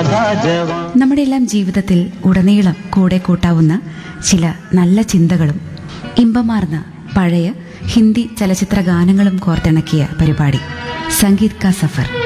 നമ്മുടെ എല്ലാം ജീവിതത്തിൽ ഉടനീളം കൂടെ കൂട്ടാവുന്ന ചില നല്ല ചിന്തകളും ഇമ്പമാർന്ന പഴയ ഹിന്ദി ചലച്ചിത്ര ഗാനങ്ങളും കോർത്തിണക്കിയ പരിപാടി സംഗീത് കാ സഫർ.